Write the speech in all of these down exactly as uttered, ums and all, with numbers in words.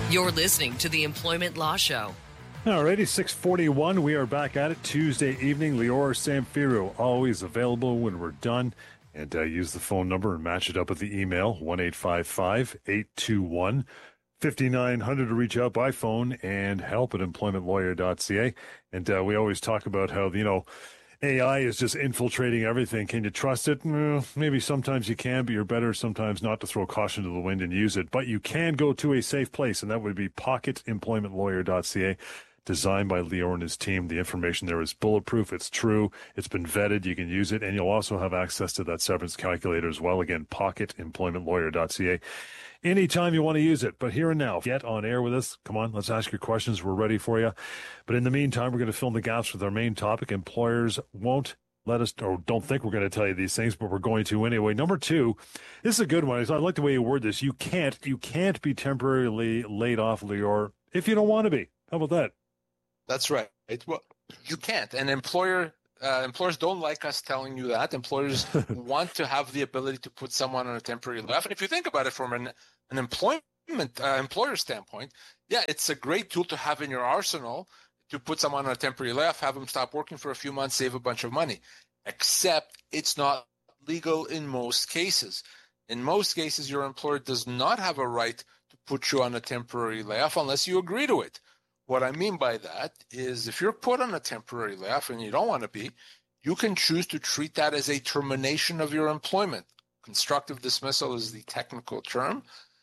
You're listening to the Employment Law Show. Alrighty, six forty-one. We are back at it Tuesday evening. Lior Samfiru, always available when we're done. And uh, use the phone number and match it up with the email, one eight five five, eight two one, five nine zero zero to reach out by phone, and help at employment lawyer dot c a. And uh, we always talk about how, you know, A I is just infiltrating everything. Can you trust it? Well, maybe sometimes you can, but you're better sometimes not to throw caution to the wind and use it. But you can go to a safe place, and that would be pocket employment lawyer dot c a. Designed by Lior and his team. The information there is bulletproof. It's true. It's been vetted. You can use it. And you'll also have access to that severance calculator as well. Again, pocket employment lawyer dot c a. Anytime you want to use it. But here and now, get on air with us. Come on, let's ask your questions. We're ready for you. But in the meantime, we're going to fill in the gaps with our main topic. Employers won't let us, or don't think we're going to tell you these things, but we're going to anyway. Number two, this is a good one. I like the way you word this. You can't, you can't be temporarily laid off, Lior, if you don't want to be. How about that? That's right. It, well, you can't. And employer uh, employers don't like us telling you that. Employers want to have the ability to put someone on a temporary layoff. And if you think about it from an, an employment uh, employer standpoint, yeah, it's a great tool to have in your arsenal to put someone on a temporary layoff, have them stop working for a few months, save a bunch of money. Except it's not legal in most cases. In most cases, your employer does not have a right to put you on a temporary layoff unless you agree to it. What I mean by that is if you're put on a temporary layoff and you don't want to be, you can choose to treat that as a termination of your employment. Constructive dismissal is the technical term,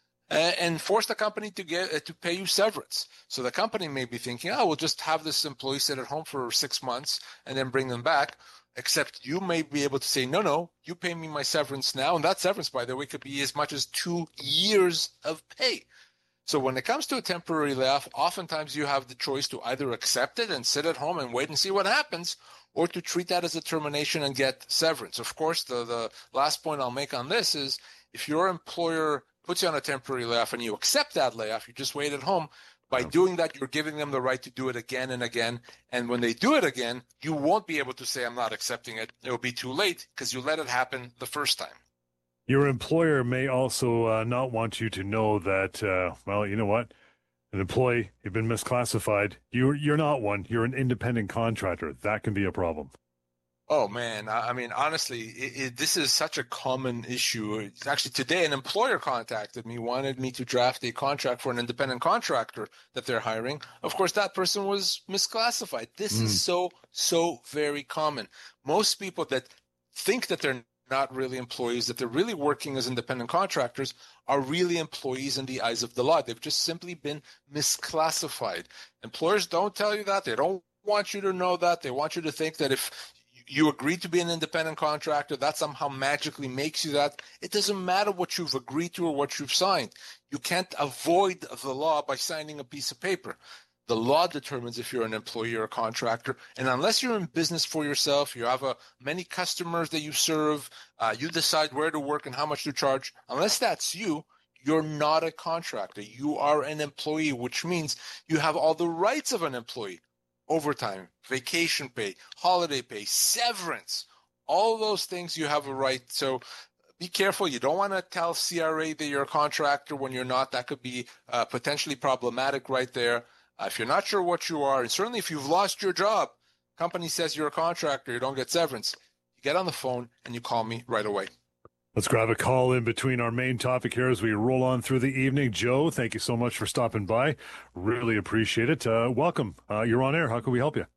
and force the company to get uh, to pay you severance. So the company may be thinking, oh, we'll just have this employee sit at home for six months and then bring them back. Except you may be able to say, no, no, you pay me my severance now. And that severance, by the way, could be as much as two years of pay. So when it comes to a temporary layoff, oftentimes you have the choice to either accept it and sit at home and wait and see what happens, or to treat that as a termination and get severance. Of course, the, the last point I'll make on this is if your employer puts you on a temporary layoff and you accept that layoff, you just wait at home. By Yeah. doing that, you're giving them the right to do it again and again. And when they do it again, you won't be able to say, I'm not accepting it. It will be too late because you let it happen the first time. Your employer may also uh, not want you to know that, uh, well, you know what? An employee, you've been misclassified. You're, you're not one. You're an independent contractor. That can be a problem. Oh, man. I I mean, honestly, it, it, this is such a common issue. It's actually, today, an employer contacted me, wanted me to draft a contract for an independent contractor that they're hiring. Of course, that person was misclassified. This Mm. is so, so very common. Most people that think that they're not really employees, that they're really working as independent contractors, are really employees in the eyes of the law. They've just simply been misclassified. Employers don't tell you that. They don't want you to know that. They want you to think that if you agreed to be an independent contractor, that somehow magically makes you that. It doesn't matter what you've agreed to or what you've signed. You can't avoid the law by signing a piece of paper. The law determines if you're an employee or a contractor. And unless you're in business for yourself, you have a, many customers that you serve, uh, you decide where to work and how much to charge. Unless that's you, you're not a contractor. You are an employee, which means you have all the rights of an employee. Overtime, vacation pay, holiday pay, severance, all those things you have a right. So be careful. You don't want to tell C R A that you're a contractor when you're not. That could be uh, potentially problematic right there. Uh, if you're not sure what you are, and certainly if you've lost your job, company says you're a contractor, you don't get severance, you get on the phone and you call me right away. Let's grab a call in between our main topic here as we roll on through the evening. Joe, thank you so much for stopping by. Really appreciate it. Uh, welcome. Uh, you're on air. How can we help you?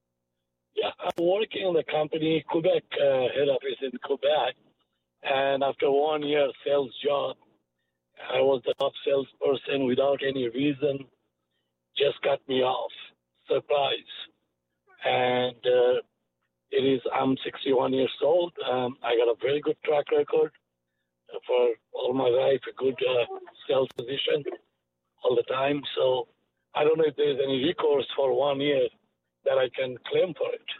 Yeah, I'm working in the company, Quebec uh, head office in Quebec, and after one year sales job, I was the top salesperson without any reason, just cut me off. Surprise. And uh, it is, I'm sixty-one years old. Um, I got a very good track record for all my life, a good uh, sales position all the time. So I don't know if there's any recourse for one year that I can claim for it.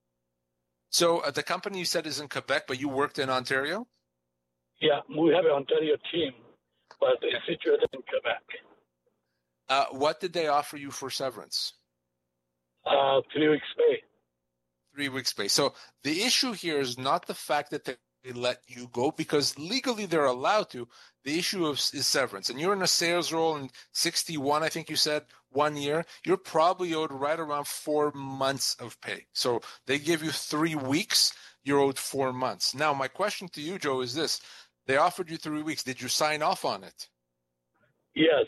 So uh, the company you said is in Quebec, but you worked in Ontario? Yeah, we have an Ontario team, but it's situated in Quebec. Uh, what did they offer you for severance? Uh, three weeks pay. Three weeks pay. So the issue here is not the fact that they let you go because legally they're allowed to. The issue of, is severance. And you're in a sales role in sixty-one, I think you said, one year. You're probably owed right around four months of pay. So they give you three weeks, you're owed four months. Now, my question to you, Joe, is this. They offered you three weeks. Did you sign off on it? Yes.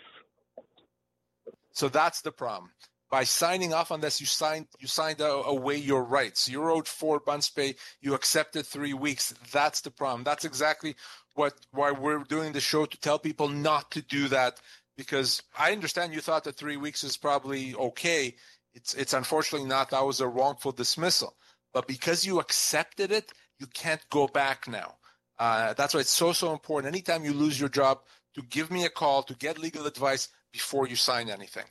So that's the problem. By signing off on this, you signed you signed away your rights. You're owed four months' pay. You accepted three weeks. That's the problem. That's exactly what why we're doing the show, to tell people not to do that. Because I understand you thought that three weeks is probably okay. It's it's unfortunately not. That was a wrongful dismissal. But because you accepted it, you can't go back now. Uh, that's why it's so so important. Anytime you lose your job, to give me a call to get legal advice before you sign anything.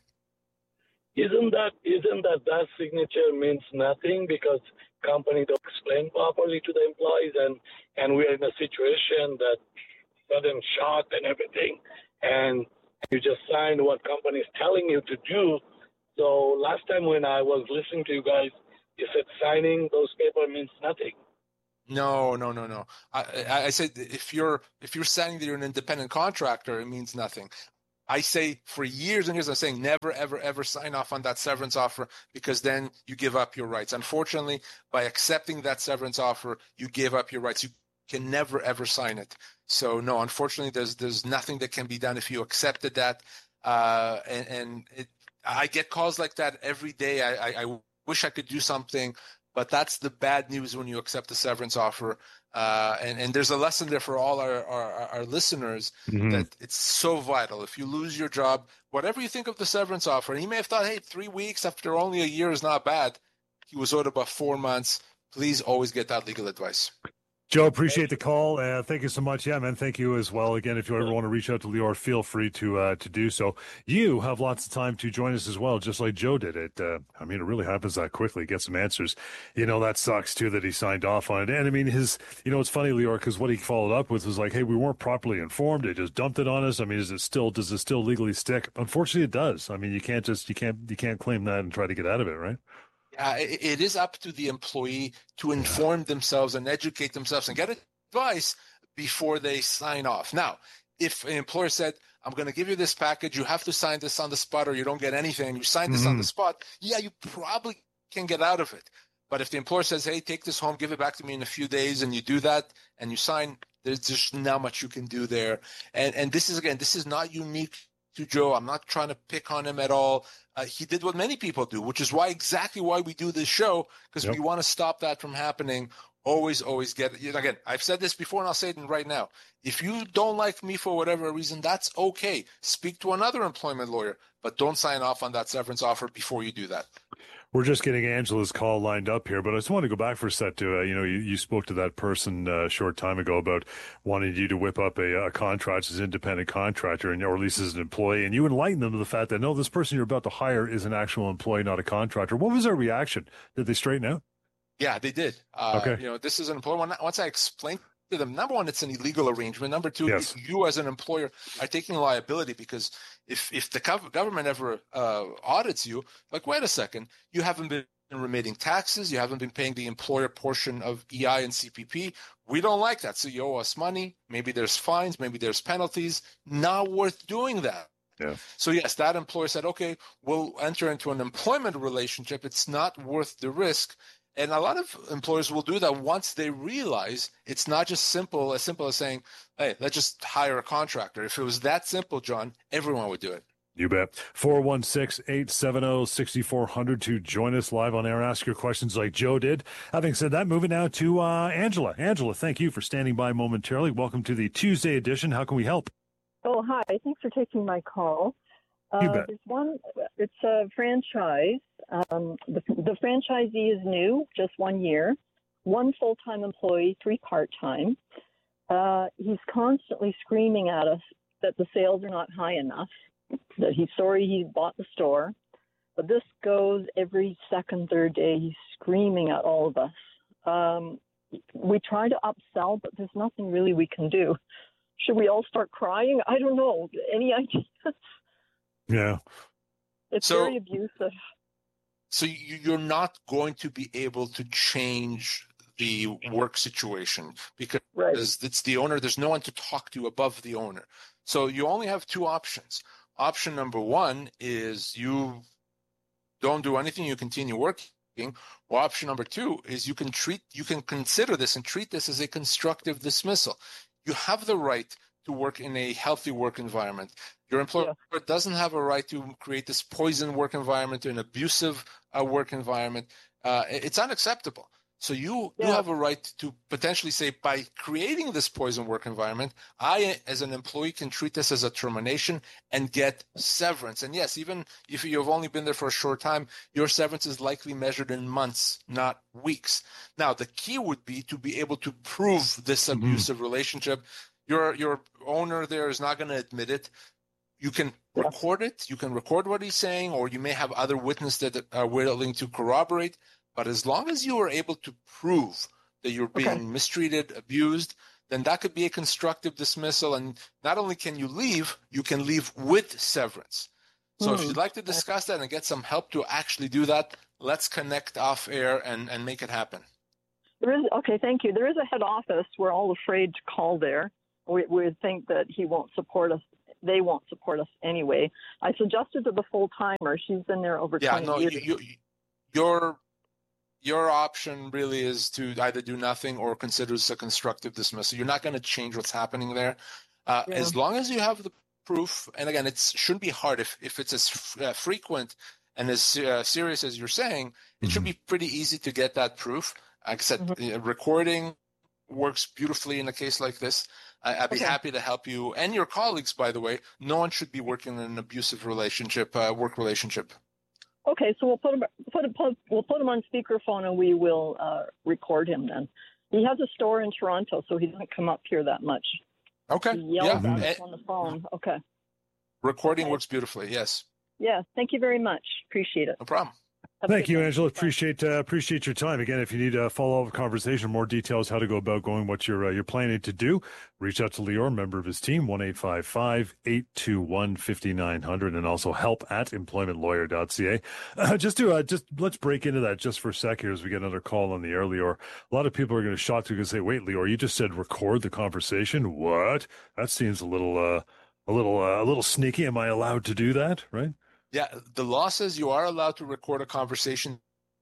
Isn't that isn't that that signature means nothing because company don't explain properly to the employees, and and we're in a situation that sudden shock and everything, and you just signed what company is telling you to do. So last time when I was listening to you guys, you said signing those papers means nothing. No, no, no, no. I, I, I said if you're if you're saying that you're an independent contractor, it means nothing. I say for years and years, I'm saying never, ever, ever sign off on that severance offer because then you give up your rights. Unfortunately, by accepting that severance offer, you give up your rights. You can never, ever sign it. So no, unfortunately, there's there's nothing that can be done if you accepted that. Uh, and and it, I get calls like that every day. I, I, I wish I could do something, but that's the bad news when you accept a severance offer. Uh, and, and there's a lesson there for all our, our, our listeners mm-hmm. that it's so vital. If you lose your job, whatever you think of the severance offer, and he may have thought, hey, three weeks after only a year is not bad. He was owed about four months. Please always get that legal advice. Joe, appreciate the call. Uh, thank you so much. Yeah, man, thank you as well. Again, if you ever want to reach out to Lior, feel free to uh, to do so. You have lots of time to join us as well, just like Joe did. It. Uh, I mean, it really happens that quickly. Get some answers. You know, that sucks, too, that he signed off on it. And, I mean, his, you know, it's funny, Lior, because what he followed up with was like, hey, we weren't properly informed. They just dumped it on us. I mean, is it still, does it still legally stick? Unfortunately, it does. I mean, you can't just, you can't, you can't claim that and try to get out of it, right? Uh, it, it is up to the employee to inform themselves and educate themselves and get it. Advice before they sign off. Now, if an employer said, I'm going to give you this package, you have to sign this on the spot or you don't get anything, and you sign this mm-hmm. on the spot, yeah, you probably can get out of it. But if the employer says, hey, take this home, give it back to me in a few days, and you do that and you sign, there's just not much you can do there. And and this is, again, this is not unique to Joe. I'm not trying to pick on him at all. Uh, he did what many people do, which is why exactly why we do this show, because yep. we want to stop that from happening. Always, always get it. Again, I've said this before and I'll say it right now. If you don't like me for whatever reason, that's okay. Speak to another employment lawyer, but don't sign off on that severance offer before you do that. We're just getting Angela's call lined up here, but I just want to go back for a sec to, uh, you know, you, you spoke to that person uh, a short time ago about wanting you to whip up a, a contract as an independent contractor, and or at least as an employee, and you enlightened them to the fact that, no, this person you're about to hire is an actual employee, not a contractor. What was their reaction? Did they straighten out? Yeah, they did. Uh, okay. You know, this is an employer. Once I explained to them, number one, it's an illegal arrangement. Number two, yes. you as an employer are taking liability because if if the government ever uh, audits you, like, wait a second, you haven't been remitting taxes, you haven't been paying the employer portion of E I and C P P. We don't like that. So you owe us money. Maybe there's fines. Maybe there's penalties. Not worth doing that. Yeah. So, yes, that employer said, okay, we'll enter into an employment relationship. It's not worth the risk. And a lot of employers will do that once they realize it's not just simple, as simple as saying, hey, let's just hire a contractor. If it was that simple, John, everyone would do it. You bet. four one six, eight seven zero, six four zero zero to join us live on air. Ask your questions like Joe did. Having said that, moving now to uh, Angela. Angela, thank you for standing by momentarily. Welcome to the Tuesday edition. How can we help? Oh, hi. Thanks for taking my call. Uh, you bet. There's one, it's a franchise. Um, the, the franchisee is new, just one year, one full-time employee, three part-time. Uh, he's constantly screaming at us that the sales are not high enough, that he's sorry he bought the store. But this goes every second, third day. He's screaming at all of us. Um, we try to upsell, but there's nothing really we can do. Should we all start crying? I don't know. Any ideas? Yeah. It's so, very abusive. So you're not going to be able to change the work situation because Right. it's the owner. There's no one to talk to above the owner. So you only have two options. Option number one is you don't do anything, you continue working. Or option number two is you can treat, you can consider this and treat this as a constructive dismissal. You have the right to work in a healthy work environment. Your employer yeah. doesn't have a right to create this poison work environment or an abusive uh, work environment. Uh, it's unacceptable. So you, yeah. you have a right to potentially say, by creating this poison work environment, I, as an employee, can treat this as a termination and get severance. And yes, even if you've only been there for a short time, your severance is likely measured in months, not weeks. Now, the key would be to be able to prove this mm-hmm. abusive relationship. Your, your owner there is not going to admit it. You can record it. You can record what he's saying, or you may have other witnesses that are willing to corroborate. But as long as you are able to prove that you're being okay. mistreated, abused, then that could be a constructive dismissal. And not only can you leave, you can leave with severance. So mm. if you'd like to discuss that and get some help to actually do that, let's connect off air and, and make it happen. There is okay, thank you. There is a head office. We're all afraid to call there. We, we think that he won't support us. They won't support us anyway. I suggested to the full-timer. She's been there over yeah, twenty no, years. You, you, you're... Your option really is to either do nothing or consider this a constructive dismissal. You're not going to change what's happening there. Uh, yeah. As long as you have the proof, and again, it shouldn't be hard. If, if it's as f- uh, frequent and as uh, serious as you're saying, it mm-hmm. should be pretty easy to get that proof. Like I said, mm-hmm. uh, recording works beautifully in a case like this. I, I'd be okay. happy to help you and your colleagues, by the way. No one should be working in an abusive relationship, uh, work relationship. Okay, so we'll put him put him we'll put him on speakerphone and we will uh, record him then. He has a store in Toronto, so he doesn't come up here that much. Okay. He yells yeah. at us on the phone. Okay. Recording okay. works beautifully. Yes. Yeah. Thank you very much. Appreciate it. No problem. Have Thank you, day. Angela. Appreciate uh, appreciate your time. Again, if you need a follow-up conversation, more details, how to go about going, what you're uh, you're planning to do, reach out to Lior, member of his team, one eight five five, eight two one, five nine zero zero, and also help at employment lawyer dot c a. Uh, just to uh, just let's break into that just for a sec here as we get another call on the air, Lior. A lot of people are going to shock you and say, "Wait, Lior, you just said record the conversation? What? That seems a little uh, a little uh, a little sneaky. Am I allowed to do that? Right?" Yeah, the law says you are allowed to record a conversation.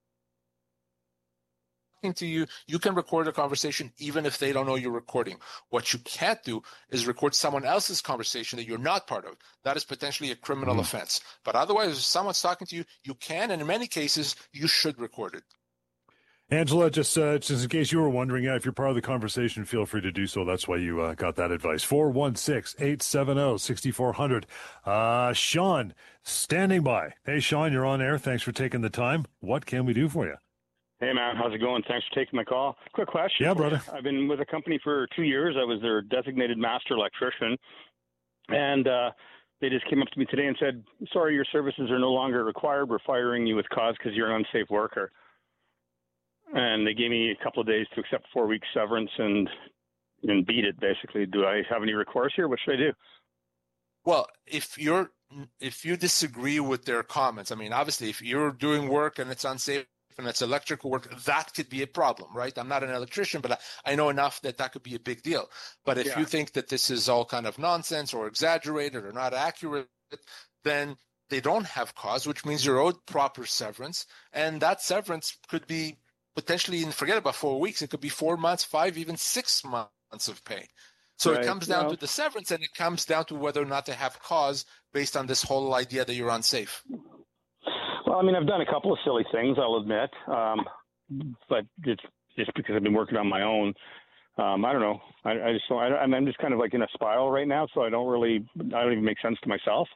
To you, you can record a conversation even if they don't know you're recording. What you can't do is record someone else's conversation that you're not part of. That is potentially a criminal mm-hmm. offense. But otherwise, if someone's talking to you, you can, and in many cases, you should record it. Angela, just uh, just in case you were wondering, yeah, if you're part of the conversation, feel free to do so. That's why you uh, got that advice. four one six, eight seven zero, six four zero zero. Uh, Sean, standing by. Hey, Sean, you're on air. Thanks for taking the time. What can we do for you? Hey, man, how's it going? Thanks for taking my call. Quick question. Yeah, brother. I've been with a company for two years. I was their designated master electrician. And uh, they just came up to me today and said, sorry, your services are no longer required. We're firing you with cause because you're an unsafe worker. And they gave me a couple of days to accept four weeks severance and and beat it, basically. Do I have any recourse here? What should I do? Well, if you're if you disagree with their comments, I mean, obviously, if you're doing work and it's unsafe, and it's electrical work, that could be a problem, right? I'm not an electrician, but I, I know enough that that could be a big deal. But if yeah. you think that this is all kind of nonsense or exaggerated or not accurate, then they don't have cause, which means you're owed proper severance. And that severance could be potentially, and forget about four weeks, it could be four months, five, even six months of pay. So right. it comes down no. to the severance, and it comes down to whether or not they have cause based on this whole idea that you're unsafe. Well, I mean, I've done a couple of silly things, I'll admit, um, but it's just because I've been working on my own. Um, I don't know. I, I just don't, I, I'm just kind of like in a spiral right now, so I don't really, I don't even make sense to myself.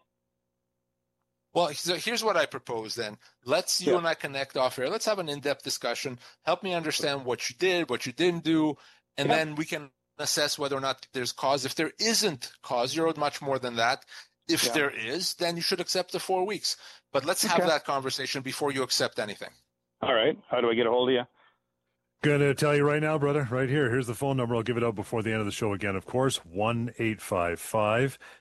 Well, so here's what I propose then. Let's, you yeah. and I connect off air. Let's have an in-depth discussion. Help me understand what you did, what you didn't do, and yeah. then we can assess whether or not there's cause. If there isn't cause, you're owed much more than that. If yeah. there is, then you should accept the four weeks. But let's have okay. that conversation before you accept anything. All right. How do I get a hold of you? Going to tell you right now, brother, right here. Here's the phone number. I'll give it out before the end of the show again, of course. one eight five five,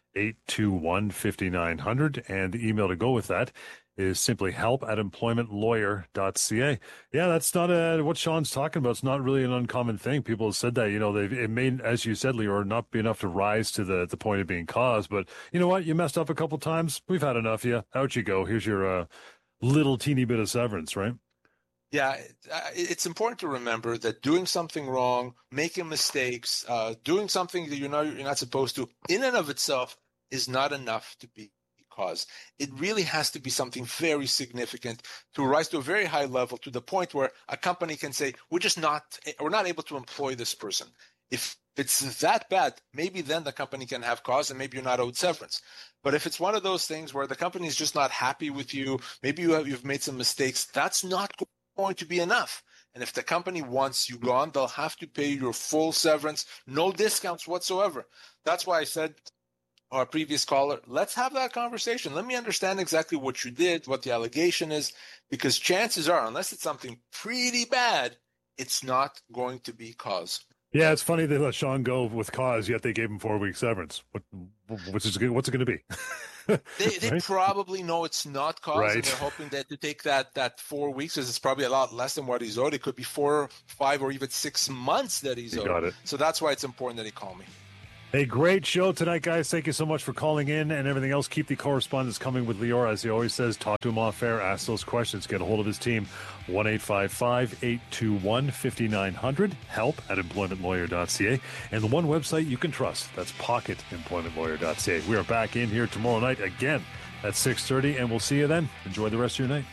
eight two one, five nine zero zero. And the email to go with that is simply help at employment lawyer dot c a. Yeah, that's not a, what Sean's talking about. It's not really an uncommon thing. People have said that, you know, they've, it may, as you said, Lior, not be enough to rise to the, the point of being cause. But you know what? You messed up a couple times. We've had enough of you. Out you go. Here's your uh, little teeny bit of severance, right? Yeah, it's important to remember that doing something wrong, making mistakes, uh, doing something that you know you're not supposed to, in and of itself, is not enough to be cause. It really has to be something very significant to rise to a very high level, to the point where a company can say, we're just not, we're not able to employ this person. If it's that bad, maybe then the company can have cause and maybe you're not owed severance. But if it's one of those things where the company is just not happy with you, maybe you have, you've made some mistakes, that's not going to be enough. And if the company wants you gone, they'll have to pay your full severance, no discounts whatsoever. That's why I said, our previous caller, let's have that conversation. Let me understand exactly what you did, what the allegation is, because chances are, unless it's something pretty bad, it's not going to be cause. Yeah, it's funny they let Sean go with cause, yet they gave him four weeks severance. What, what's it, what's it going to be? they they right? probably know it's not cause, right. And they're hoping that to take that that four weeks, because it's probably a lot less than what he's owed. It could be four, five, or even six months that he's you owed. Got it. So that's why it's important that he call me. A great show tonight, guys. Thank you so much for calling in and everything else. Keep the correspondence coming with Lior. As he always says, talk to him off air, ask those questions, get a hold of his team. one eight five five, eight two one, five nine zero zero, help at employment lawyer dot c a. And the one website you can trust, that's pocket employment lawyer dot c a. We are back in here tomorrow night again at six thirty, and we'll see you then. Enjoy the rest of your night.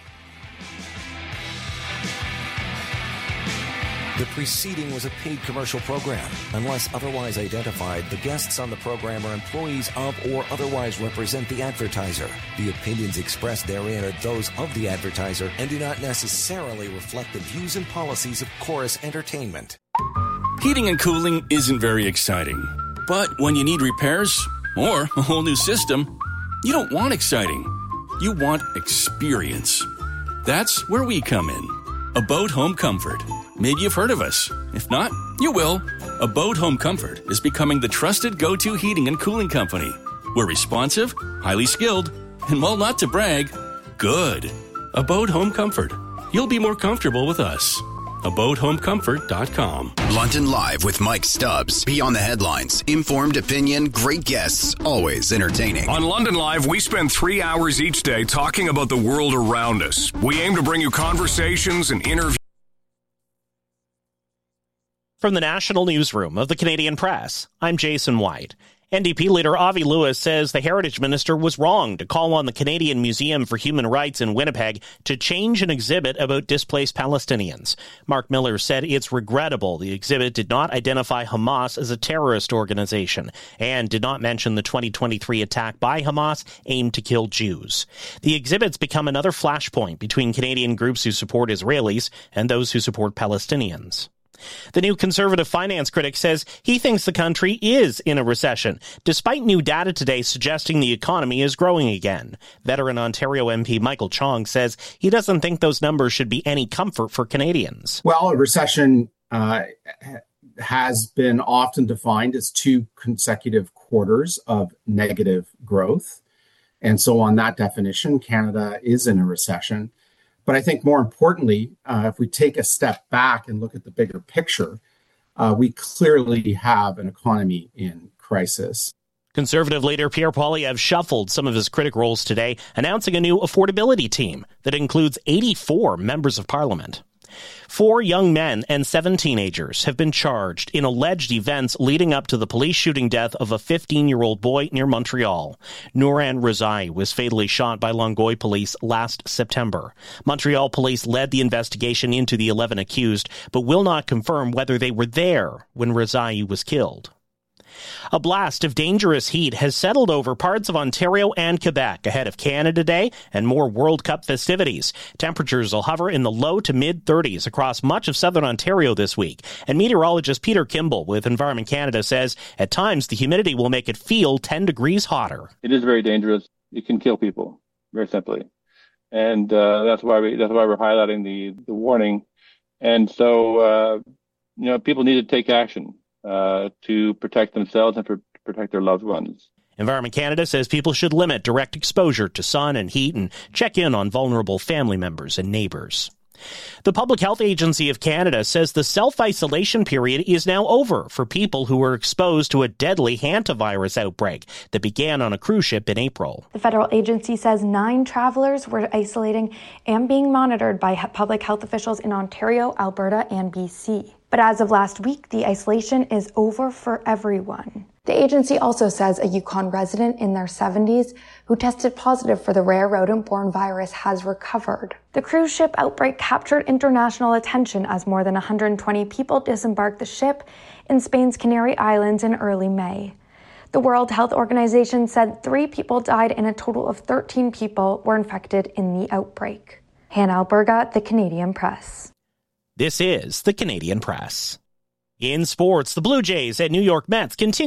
The preceding was a paid commercial program. Unless otherwise identified, the guests on the program are employees of or otherwise represent the advertiser. The opinions expressed therein are those of the advertiser and do not necessarily reflect the views and policies of Chorus Entertainment. Heating and cooling isn't very exciting. But when you need repairs or a whole new system, you don't want exciting. You want experience. That's where we come in. Abode Home Comfort. Maybe you've heard of us. If not, you will. Abode Home Comfort is becoming the trusted go-to heating and cooling company. We're responsive, highly skilled, and while not to brag, good. Abode Home Comfort. You'll be more comfortable with us. abode home comfort dot com. London Live with Mike Stubbs. Beyond the headlines. Informed opinion, great guests, always entertaining. On London Live, we spend three hours each day talking about the world around us. We aim to bring you conversations and interviews. From the National Newsroom of the Canadian Press, I'm Jason White. N D P leader Avi Lewis says the Heritage Minister was wrong to call on the Canadian Museum for Human Rights in Winnipeg to change an exhibit about displaced Palestinians. Mark Miller said it's regrettable the exhibit did not identify Hamas as a terrorist organization and did not mention the twenty twenty-three attack by Hamas aimed to kill Jews. The exhibit's become another flashpoint between Canadian groups who support Israelis and those who support Palestinians. The new Conservative finance critic says he thinks the country is in a recession, despite new data today suggesting the economy is growing again. Veteran Ontario M P Michael Chong says he doesn't think those numbers should be any comfort for Canadians. Well, a recession uh, has been often defined as two consecutive quarters of negative growth. And so on that definition, Canada is in a recession. But I think more importantly, uh, if we take a step back and look at the bigger picture, uh, we clearly have an economy in crisis. Conservative leader Pierre Poilievre shuffled some of his critic roles today, announcing a new affordability team that includes eighty-four members of parliament. Four young men and seven teenagers have been charged in alleged events leading up to the police shooting death of a fifteen-year-old boy near Montreal. Nouran Rezai was fatally shot by Longueuil police last September. Montreal police led the investigation into the eleven accused, but will not confirm whether they were there when Rezai was killed. A blast of dangerous heat has settled over parts of Ontario and Quebec ahead of Canada Day and more World Cup festivities. Temperatures will hover in the low to mid-thirties across much of southern Ontario this week. And meteorologist Peter Kimball with Environment Canada says at times the humidity will make it feel ten degrees hotter. It is very dangerous. It can kill people, very simply. And uh, that's why we that's why we're highlighting the, the warning. And so, uh, you know, people need to take action. Uh, to protect themselves and for, protect their loved ones. Environment Canada says people should limit direct exposure to sun and heat and check in on vulnerable family members and neighbors. The Public Health Agency of Canada says the self-isolation period is now over for people who were exposed to a deadly hantavirus outbreak that began on a cruise ship in April. The federal agency says nine travelers were isolating and being monitored by public health officials in Ontario, Alberta, and B C. But as of last week, the isolation is over for everyone. The agency also says a Yukon resident in their seventies who tested positive for the rare rodent-borne virus has recovered. The cruise ship outbreak captured international attention as more than one hundred twenty people disembarked the ship in Spain's Canary Islands in early May. The World Health Organization said three people died and a total of thirteen people were infected in the outbreak. Hannah Alberga, The Canadian Press. This is The Canadian Press. In sports, the Blue Jays and New York Mets continue